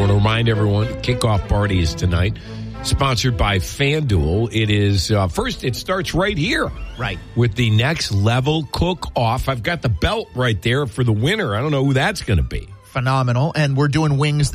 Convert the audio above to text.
want to remind everyone, kickoff party is tonight, sponsored by FanDuel. It is, first, it starts right here. Right. With the Next Level Cook-Off. I've got the belt right there for the winner. I don't know who that's going to be. Phenomenal. And we're doing wings